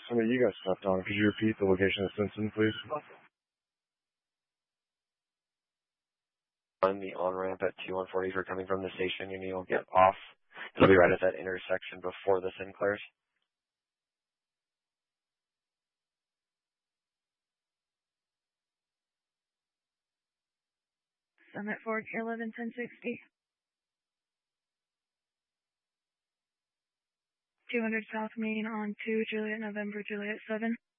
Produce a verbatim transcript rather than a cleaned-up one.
Summit, you got stopped on. Could you repeat the location of Simpson, please? On the on-ramp at two one forty, if you're coming from the station, and you'll get off. It'll be right at that intersection before the Sinclairs. Summit Fork, eleven ten sixty. two hundred South Main on two, Juliet November, Juliet seven.